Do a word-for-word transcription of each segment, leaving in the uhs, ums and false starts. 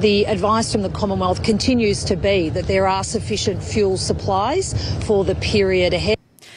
The advice from the Commonwealth continues to be that there are sufficient fuel supplies for the period ahead.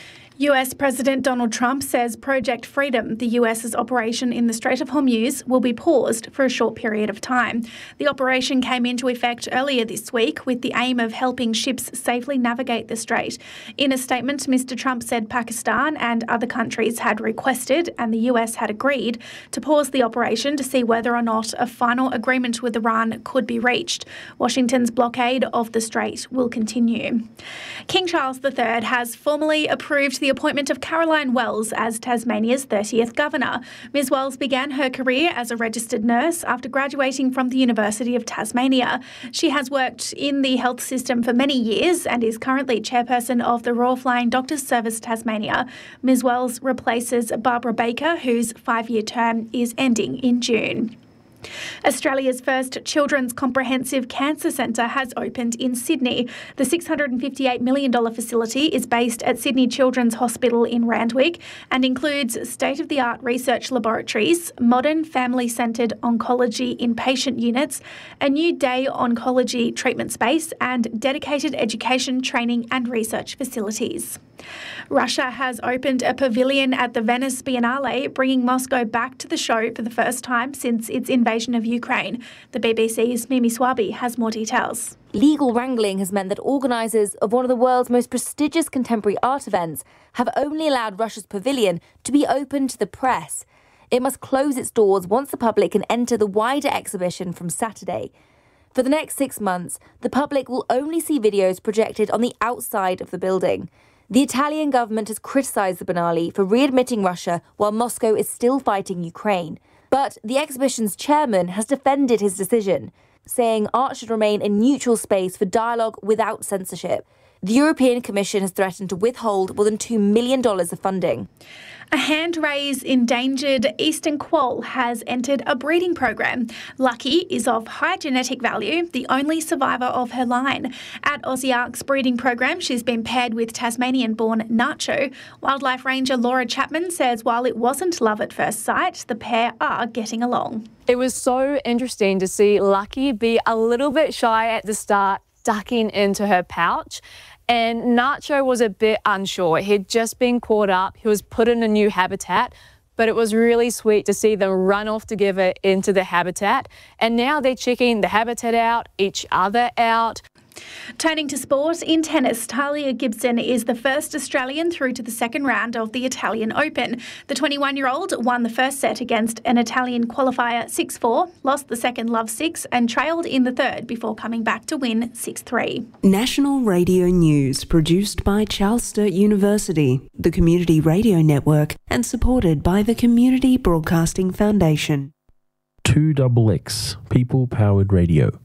U S President Donald Trump says Project Freedom, the U S's operation in the Strait of Hormuz, will be paused for a short period of time. The operation came into effect earlier this week with the aim of helping ships safely navigate the strait. In a statement, Mister Trump said Pakistan and other countries had requested, and the U S had agreed, to pause the operation to see whether or not a final agreement with Iran could be reached. Washington's blockade of the strait will continue. King Charles the Third has formally approved the the appointment of Caroline Wells as Tasmania's thirtieth Governor. Miz Wells began her career as a registered nurse after graduating from the University of Tasmania. She has worked in the health system for many years and is currently chairperson of the Royal Flying Doctors Service Tasmania. Miz Wells replaces Barbara Baker, whose five-year term is ending in June. Australia's first Children's Comprehensive Cancer Centre has opened in Sydney. The six hundred fifty-eight million dollars facility is based at Sydney Children's Hospital in Randwick and includes state-of-the-art research laboratories, modern family-centred oncology inpatient units, a new day oncology treatment space and dedicated education, training and research facilities. Russia has opened a pavilion at the Venice Biennale, bringing Moscow back to the show for the first time since its invasion of Ukraine. The B B C's Mimi Swaby has more details. Legal wrangling has meant that organisers of one of the world's most prestigious contemporary art events have only allowed Russia's pavilion to be open to the press. It must close its doors once the public can enter the wider exhibition from Saturday. For the next six months, the public will only see videos projected on the outside of the building. The Italian government has criticised the Biennale for readmitting Russia while Moscow is still fighting Ukraine. But the exhibition's chairman has defended his decision, saying art should remain a neutral space for dialogue without censorship. The European Commission has threatened to withhold more than two million dollars of funding. A hand-raised endangered eastern quoll has entered a breeding program. Lucky is of high genetic value, the only survivor of her line. At Aussiark's breeding program, she's been paired with Tasmanian-born Nacho. Wildlife ranger Laura Chapman says while it wasn't love at first sight, the pair are getting along. It was so interesting to see Lucky be a little bit shy at the start, ducking into her pouch. And Nacho was a bit unsure. He'd just been caught up. He was put in a new habitat, but it was really sweet to see them run off together into the habitat. And now they're checking the habitat out, each other out. Turning to sport, in tennis, Talia Gibson is the first Australian through to the second round of the Italian Open. The twenty-one-year-old won the first set against an Italian qualifier six four, lost the second love six and trailed in the third before coming back to win six three. National Radio News, produced by Charles Sturt University, the Community Radio Network, and supported by the Community Broadcasting Foundation. two X X, People-Powered Radio.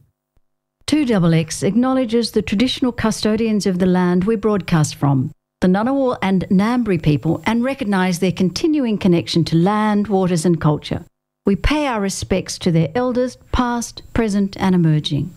two X X acknowledges the traditional custodians of the land we broadcast from, the Ngunnawal and Ngambri people, and recognise their continuing connection to land, waters and culture. We pay our respects to their elders, past, present and emerging.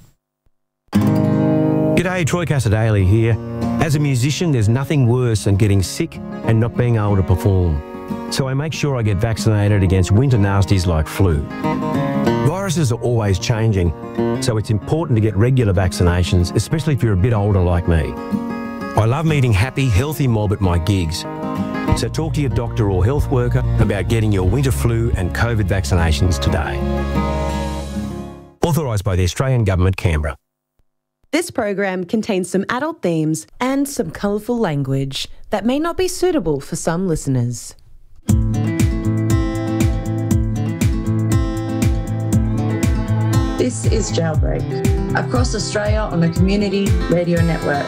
G'day, Troy Cassadaly here. As a musician, there's nothing worse than getting sick and not being able to perform. So I make sure I get vaccinated against winter nasties like flu. Viruses are always changing, so it's important to get regular vaccinations, especially if you're a bit older like me. I love meeting happy, healthy mob at my gigs. So talk to your doctor or health worker about getting your winter flu and COVID vaccinations today. Authorised by the Australian Government, Canberra. This program contains some adult themes and some colourful language that may not be suitable for some listeners. This is Jailbreak, across Australia on the Community Radio Network.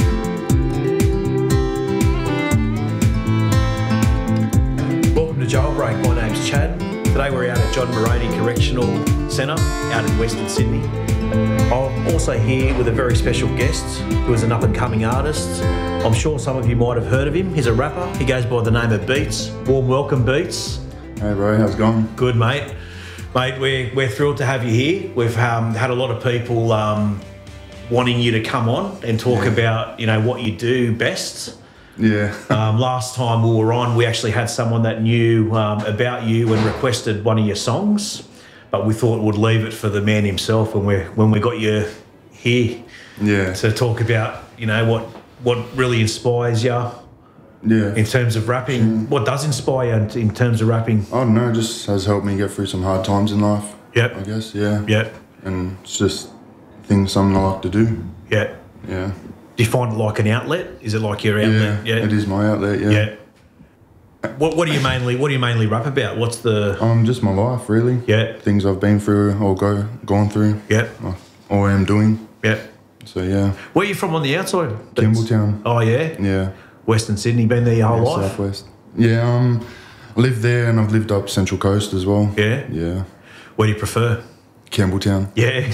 Welcome to Jailbreak. My name's Chad. Today we're out at John Moroney Correctional Centre out in Western Sydney. I'm also here with a very special guest who is an up-and-coming artist. I'm sure some of you might have heard of him. He's a rapper. He goes by the name of Beats. Warm welcome, Beats. Hey bro, how's it going? Good, mate. Mate, we're, we're thrilled to have you here. We've um, had a lot of people um, wanting you to come on and talk yeah. about, you know, what you do best. Yeah. um, last time we were on, we actually had someone that knew um, about you and requested one of your songs. but we thought we'd leave it for the man himself when we when we got you here. Yeah. To talk about, you know, what what really inspires you. Yeah. In terms of rapping, mm. what does inspire you in, in terms of rapping? I don't know, just has helped me get through some hard times in life. Yep. I guess, yeah. Yep. And it's just things, something I like to do. Yeah. Yeah. Do you find it like an outlet? Is it like your outlet? Yeah, yeah. It is my outlet, yeah. Yeah. What What do you mainly What do you mainly rap about? What's the? Um, just my life, really. Yeah. Things I've been through or go gone through. Yeah. Or am doing. Yeah. So yeah. Where are you from on the outside? Campbelltown. Oh yeah. Yeah. Western Sydney. Been there your whole yeah, life. Southwest. Yeah. Um, I lived there and I've lived up Central Coast as well. Yeah. Yeah. Where do you prefer? Campbelltown. Yeah.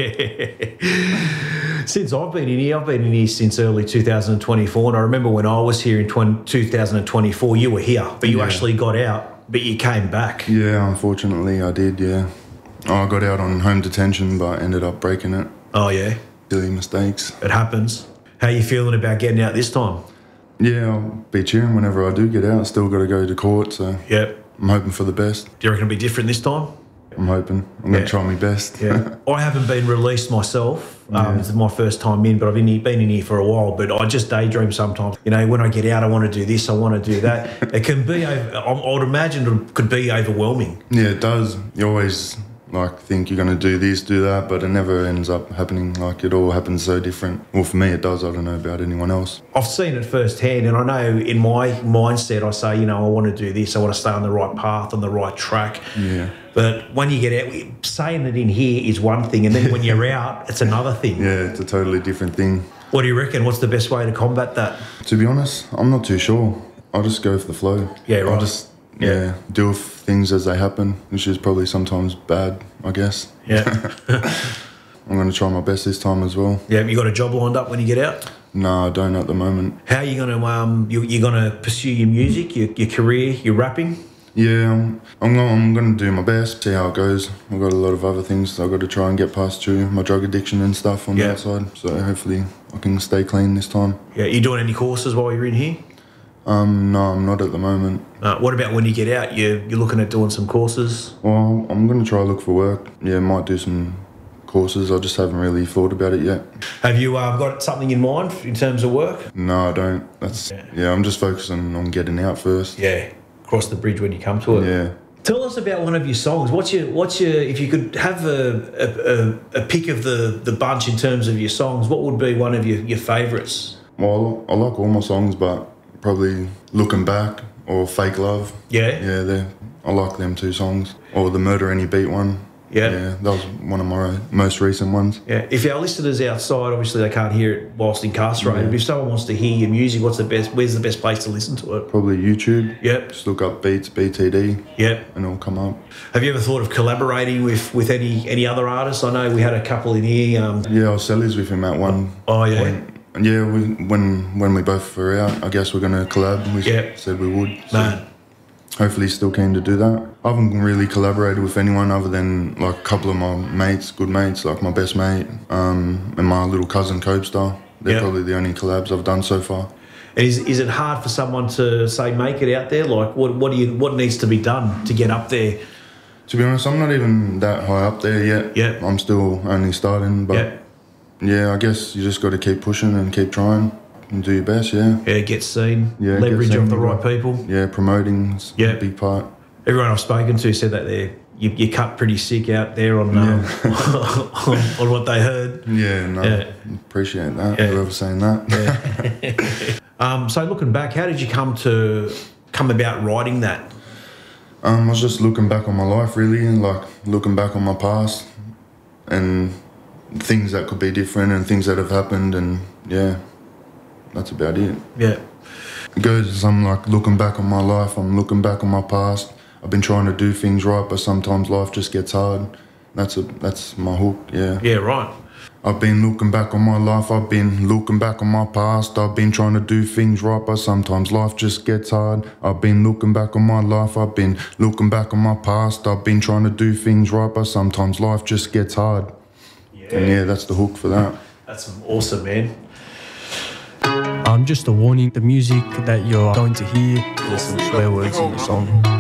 Since I've been in here, I've been in here since early two thousand twenty-four, and I remember when I was here in two thousand twenty-four, you were here, but you yeah. actually got out, but you came back. Yeah, unfortunately I did, yeah. Oh, I got out on home detention, but ended up breaking it. Oh, yeah? Silly mistakes. It happens. How are you feeling about getting out this time? Yeah, I'll be cheering whenever I do get out. Still got to go to court, so yep. I'm hoping for the best. Do you reckon it'll be different this time? I'm hoping. I'm yeah. going to try my best. Yeah. I haven't been released myself. Um, yeah. This is my first time in, but I've been, been in here for a while. But I just daydream sometimes. You know, when I get out, I want to do this, I want to do that. It can be, I would imagine it could be overwhelming. Yeah, it does. You always like think you're going to do this, do that, but it never ends up happening. Like it all happens so different. Well, for me it does. I don't know about anyone else. I've seen it firsthand, and I know in my mindset I say, you know, I want to do this, I want to stay on the right path, on the right track. Yeah. But when you get out, saying it in here is one thing, and then when you're out, it's another thing. Yeah, it's a totally different thing. What do you reckon? What's the best way to combat that? To be honest, I'm not too sure. I'll just go with the flow. Yeah, right. I'll just yeah, yeah deal with things as they happen, which is probably sometimes bad, I guess. Yeah. I'm going to try my best this time as well. Yeah, you got a job lined up when you get out? No, I don't at the moment. How are you going to um you you going to pursue your music, your your career, your rapping? Yeah, I'm I'm going, I'm going to do my best, see how it goes. I've got a lot of other things I've got to try and get past through, my drug addiction and stuff on yeah. the outside. So hopefully I can stay clean this time. Yeah, you doing any courses while you're in here? Um, no, I'm not at the moment. Uh, what about when you get out? You you're looking at doing some courses? Well, I'm going to try to look for work. Yeah, might do some courses. I just haven't really thought about it yet. Have you uh, got something in mind in terms of work? No, I don't. That's yeah. yeah I'm just focusing on getting out first. Yeah, cross the bridge when you come to it. Yeah. Tell us about one of your songs. What's your what's your if you could have a a, a, a pick of the, the bunch in terms of your songs, what would be one of your, your favourites? Well, I like all my songs, but probably Looking Back or Fake Love. Yeah? Yeah, they I like them two songs. Or the Murder Any Beat one. Yeah. Yeah, that was one of my most recent ones. Yeah. If our listeners outside, obviously they can't hear it whilst incarcerated, yeah. but if someone wants to hear your music, what's the best, where's the best place to listen to it? Probably YouTube. Yep. Just look up Beats, B T D. Yep. And it'll come up. Have you ever thought of collaborating with, with any, any other artists? I know we had a couple in here. Um, yeah, I was sellies with him at one Oh, yeah. point. Yeah, we, when when we both were out, I guess we're going to collab. We yep. said we would. So Man. Hopefully he's still keen to do that. I haven't really collaborated with anyone other than like a couple of my mates, good mates, like my best mate um, and my little cousin Cobestar. They're yep. probably the only collabs I've done so far. And is is it hard for someone to say make it out there? Like what what do you what needs to be done to get up there? To be honest, I'm not even that high up there yet. Yeah. I'm still only starting, but yep. yeah, I guess you just got to keep pushing and keep trying. And do your best, yeah. Yeah, get seen, yeah, leverage seen off the right people. Yeah, promoting's yeah. a big part. Everyone I've spoken to said that they you, you cut pretty sick out there on, um, yeah. on, on what they heard. Yeah, no, yeah. appreciate that, yeah. whoever's saying that. Yeah. um, so looking back, how did you come to come about writing that? Um, I was just looking back on my life, really, and like looking back on my past and things that could be different and things that have happened, and yeah. That's about it. Yeah. It goes as I'm like looking back on my life, I'm looking back on my past. I've been trying to do things right, but sometimes life just gets hard. That's a that's my hook, yeah. Yeah, right. I've been looking back on my life, I've been looking back on my past. I've been trying to do things right, but sometimes life just gets hard. I've been looking back on my life, I've been looking back on my past. I've been trying to do things right, but sometimes life just gets hard. Yeah. And yeah, that's the hook for that. That's awesome, man. Um, just a warning, the music that you're going to hear, there's some swear words in the song.